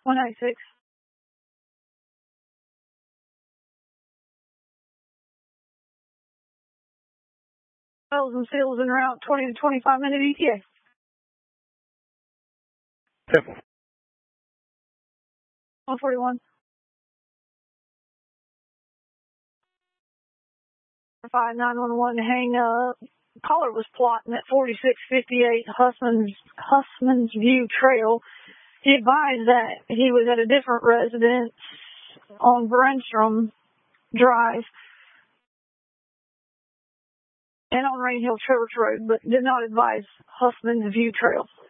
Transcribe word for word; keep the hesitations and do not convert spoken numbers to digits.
one ninety-six. Bells and seals en route, twenty to twenty-five minute E T A. Temple. one forty-one. five nine one one, hang up. Caller was plotting at forty-six fifty-eight Hussman's, Hussman's View Trail. He advised that he was at a different residence on Brenstrom Drive and on Rain Hill Church Road, but did not advise Hussman's View Trail.